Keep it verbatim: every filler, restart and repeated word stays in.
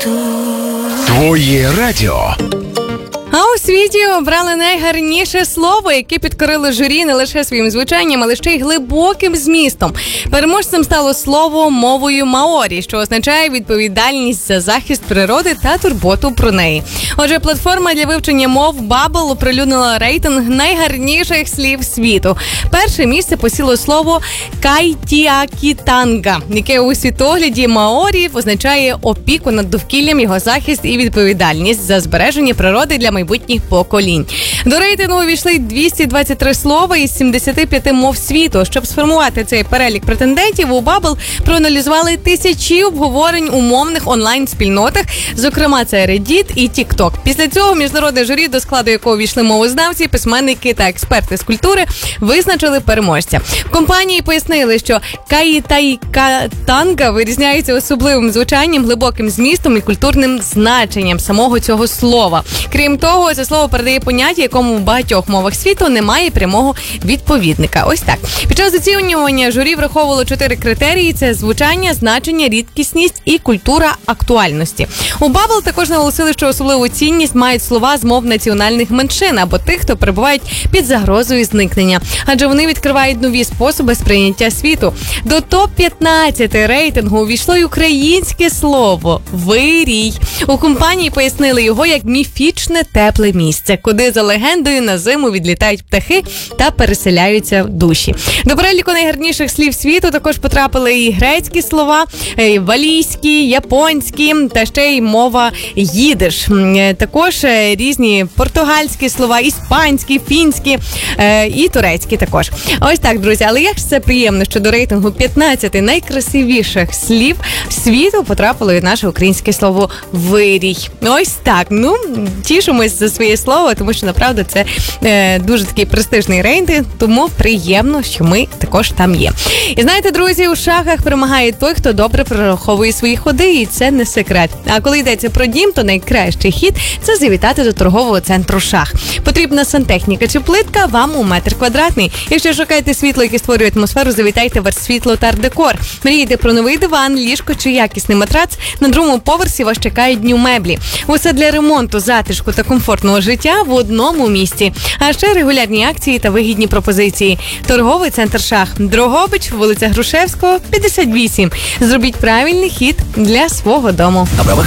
Твоє радіо. А у світі обрали найгарніше слово, яке підкорило журі не лише своїм звучанням, але ще й глибоким змістом. Переможцем стало слово мовою маорі, що означає відповідальність за захист природи та турботу про неї. Отже, платформа для вивчення мов Babbel оприлюднила рейтинг найгарніших слів світу. Перше місце посіло слово кайтіакітанга, яке у світогляді маорів означає опіку над довкіллям, його захист і відповідальність за збереження природи для майбутніх поколінь. До рейтингу увійшли двісті двадцять три слова із сімдесят п'ять мов світу. Щоб сформувати цей перелік претендентів, у Babbel проаналізували тисячі обговорень у мовних онлайн-спільнотах, зокрема це Reddit і TikTok. Після цього міжнародне журі, до складу якого війшли мовознавці, письменники та експерти з культури, визначили переможця. В компанії пояснили, що кайтіакітанга вирізняється особливим звучанням, глибоким змістом і культурним значенням самого цього слова. Крім того, це слово передає поняття, якому в багатьох мовах світу немає прямого відповідника. Ось так. Під час оцінювання журі враховувало чотири критерії: це звучання, значення, рідкісність і культура актуальності. У Babbel також наголосили, що особливу цінність мають слова з мов національних меншин або тих, хто перебувають під загрозою зникнення, адже вони відкривають нові способи сприйняття світу. До топ п'ятнадцять рейтингу увійшло й українське слово «вирій». У компанії пояснили його як міфічне тепле місце, куди за легендою на зиму відлітають птахи та переселяються душі. До переліку найгарніших слів світу також потрапили і грецькі слова, і валійські, японські та ще й мова їдиш. Також різні португальські слова, іспанські, фінські і турецькі також. Ось так, друзі. Але як ж це приємно, що до рейтингу п'ятнадцять найкрасивіших слів світу потрапило і наше українське слово «вирій». Ось так. Ну, тішимось за своє слово, тому що, направду, це е, дуже такий престижний рейтинг, тому приємно, що ми також там є. І знаєте, друзі, у шахах перемагає той, хто добре прораховує свої ходи, і це не секрет. А коли йдеться про дім, то найкращий хід – це завітати до торгового центру «Шах». Потрібна сантехніка чи плитка, вам у метр квадратний. Якщо шукаєте світло, яке створює атмосферу, завітайте в «Арт-світло» та «Арт-декор». Мрієте про новий диван, ліжко чи якісний матрац, на другому поверсі вас чекають дню меблі. Усе для ремонту, затишку та комфортного життя в одному місці. А ще регулярні акції та вигідні пропозиції. Торговий центр «Шах». Дрогобич, вулиця Грушевського, п'ятдесят вісім. Зробіть правильний хід для свого дому.